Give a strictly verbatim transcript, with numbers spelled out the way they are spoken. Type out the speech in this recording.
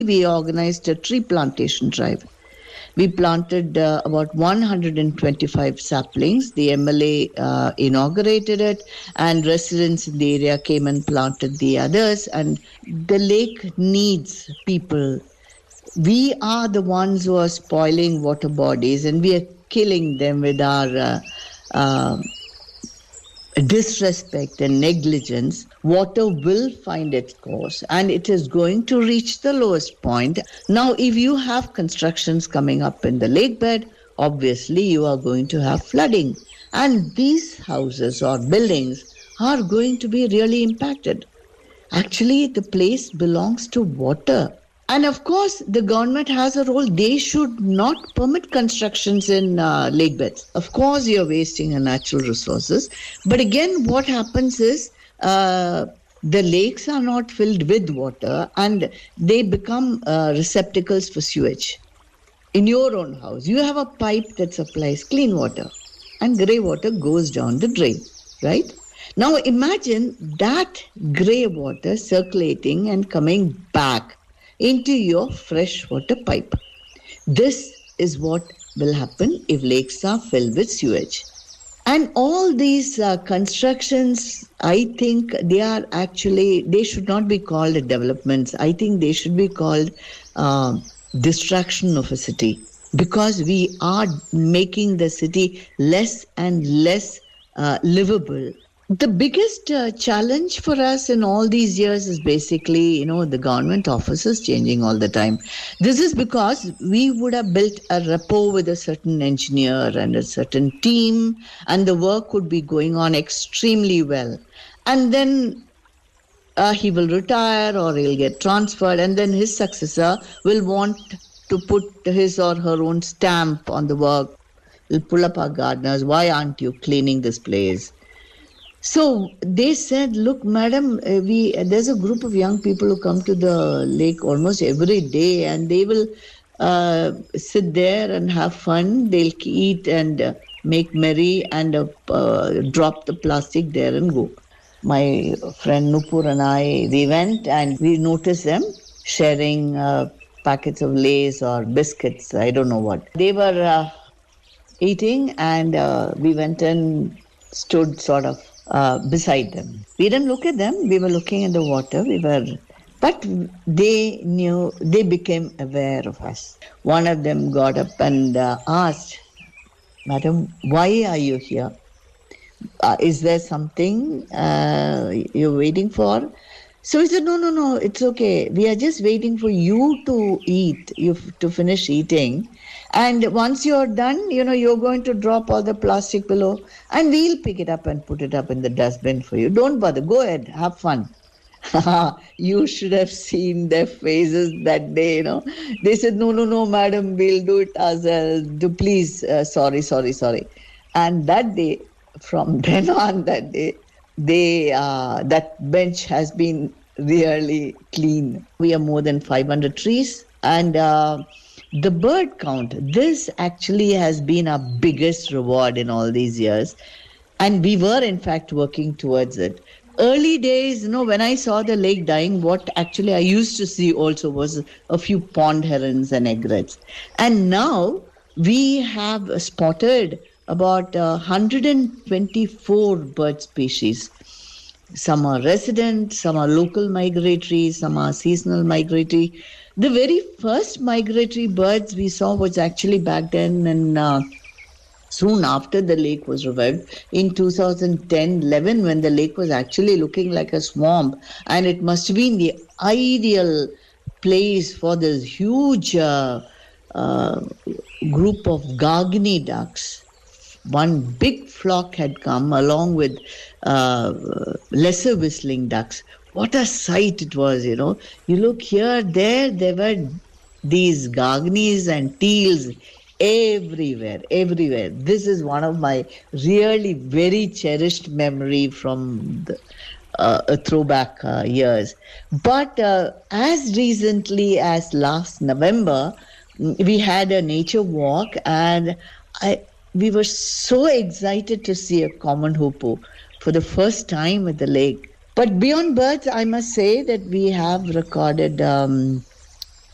we organized a tree plantation drive. We planted uh, about one hundred twenty-five saplings. The M L A uh, inaugurated it, and residents in the area came and planted the others. And the lake needs people. We are the ones who are spoiling water bodies, and we are killing them with our uh, uh, disrespect and negligence. Water will find its course and it is going to reach the lowest point. Now, if you have constructions coming up in the lake bed, obviously you are going to have flooding. And these houses or buildings are going to be really impacted. Actually, the place belongs to water. And of course, the government has a role. They should not permit constructions in uh, lake beds. Of course, you're wasting your natural resources. But again, what happens is uh, the lakes are not filled with water and they become uh, receptacles for sewage. In your own house, you have a pipe that supplies clean water and grey water goes down the drain, right? Now imagine that grey water circulating and coming back into your freshwater pipe. This is what will happen if lakes are filled with sewage. And all these uh, constructions, I think they are actually, they should not be called developments. I think they should be called uh, distraction of a city, because we are making the city less and less uh, livable. The biggest uh, challenge for us in all these years is basically, you know, the government offices changing all the time. This is because we would have built a rapport with a certain engineer and a certain team, and the work would be going on extremely well. And then uh, he will retire or he'll get transferred, and then his successor will want to put his or her own stamp on the work. He'll pull up our gardeners. Why aren't you cleaning this place? So they said, look, madam, uh, we there's a group of young people who come to the lake almost every day, and they will uh, sit there and have fun. They'll eat and uh, make merry and uh, uh, drop the plastic there and go. My friend Nupur and I, we went and we noticed them sharing uh, packets of Lays or biscuits, I don't know what. They were uh, eating, and uh, we went and stood sort of Uh, beside them. We didn't look at them. We were looking in the water. We were, but they knew, they became aware of us. One of them got up and uh, asked, "Madam, why are you here? Uh, is there something uh, you're waiting for?" So we said, no, no, no, it's okay. We are just waiting for you to eat, you f- to finish eating. And once you're done, you know, you're going to drop all the plastic below and we'll pick it up and put it up in the dustbin for you. Don't bother. Go ahead. Have fun. You should have seen their faces that day, you know. They said, no, no, no, madam, we'll do it ourselves. Do please, uh, sorry, sorry, sorry. And that day, from then on that day, they uh, that bench has been really clean. We have more than five hundred trees, and uh, the bird count, this actually has been our biggest reward in all these years, and we were in fact working towards it. Early days, you know, when I saw the lake dying, what actually I used to see also was a few pond herons and egrets, and now we have spotted about uh, one hundred twenty-four bird species. Some are resident, some are local migratory, some are seasonal migratory. The very first migratory birds we saw was actually back then, and uh, soon after the lake was revived in two thousand ten eleven, when the lake was actually looking like a swamp, and it must have been the ideal place for this huge uh, uh, group of Gagni ducks. One big flock had come along with uh, lesser whistling ducks. What a sight it was, you know. You look here, there, there were these Gagnis and teals everywhere, everywhere. This is one of my really very cherished memory from the uh, a throwback uh, years. But uh, as recently as last November, we had a nature walk, and I... we were so excited to see a common hoopoe for the first time at the lake. But beyond birds, I must say that we have recorded um,